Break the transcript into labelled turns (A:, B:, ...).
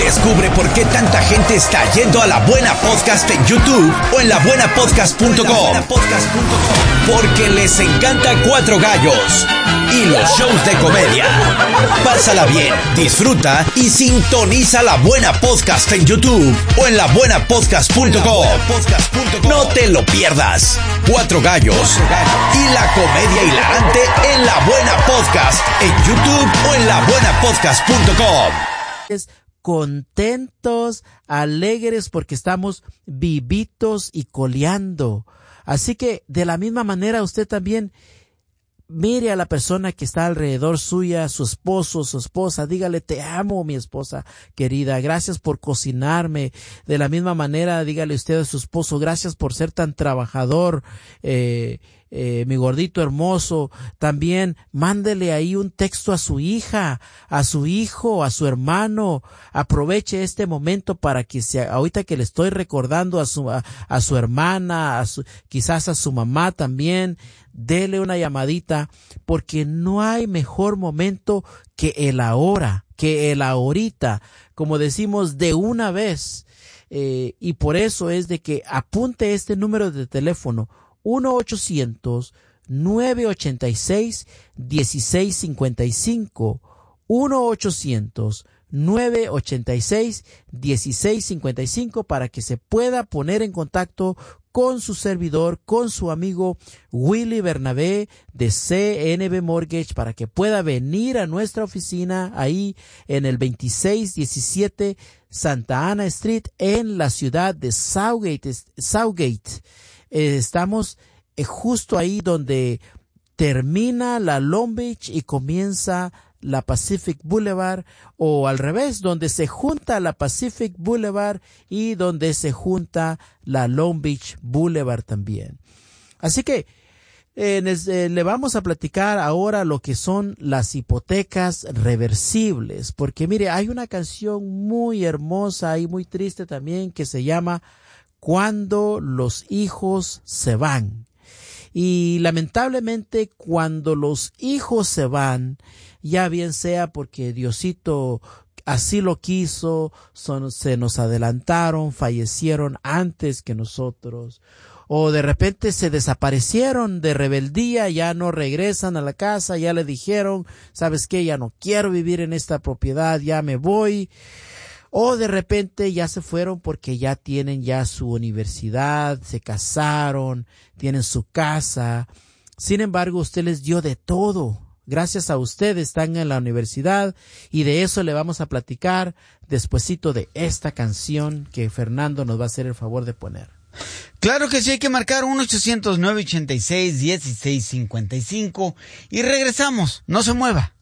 A: Descubre por qué tanta gente está yendo a La Buena Podcast en YouTube o en labuenapodcast.com. Porque les encanta Cuatro Gallos y los shows de comedia. Pásala bien, disfruta y sintoniza La Buena Podcast en YouTube o en labuenapodcast.com. No te lo pierdas. Cuatro Gallos y la comedia hilarante en La Buena Podcast en YouTube o en labuenapodcast.com.
B: Contentos, alegres porque estamos vivitos y coleando. Así que de la misma manera usted también mire a la persona que está alrededor suya, su esposo, su esposa, dígale: te amo, mi esposa querida, gracias por cocinarme. De la misma manera, dígale usted a su esposo: gracias por ser tan trabajador, mi gordito hermoso. También mándele ahí un texto a su hija, a su hijo, a su hermano. Aproveche este momento para que ahorita que le estoy recordando a su hermana, quizás a su mamá también, dele una llamadita, porque no hay mejor momento que el ahora, que el ahorita, como decimos, de una vez. Y por eso es de que apunte este número de teléfono: 1-800-986-1655, 1-800-986-1655, para que se pueda poner en contacto con su servidor, con su amigo Willy Bernabé de CNB Mortgage, para que pueda venir a nuestra oficina ahí en el 2617 Santa Ana Street en la ciudad de Southgate. Estamos justo ahí donde termina la Long Beach y comienza la Pacific Boulevard, o al revés, donde se junta la Pacific Boulevard y donde se junta la Long Beach Boulevard también. Así que le vamos a platicar ahora lo que son las hipotecas reversibles, porque mire, hay una canción muy hermosa y muy triste también que se llama Cuando los hijos se van. Y lamentablemente, cuando los hijos se van, ya bien sea porque Diosito así lo quiso, se nos adelantaron, fallecieron antes que nosotros, o de repente se desaparecieron de rebeldía, ya no regresan a la casa, ya le dijeron: ¿sabes qué? Ya no quiero vivir en esta propiedad, ya me voy. O de repente ya se fueron porque ya tienen ya su universidad, se casaron, tienen su casa. Sin embargo, usted les dio de todo. Gracias a usted están en la universidad, y de eso le vamos a platicar despuesito de esta canción que Fernando nos va a hacer el favor de poner.
C: Claro que sí, hay que marcar 1-800-986-1655 y regresamos. No se mueva.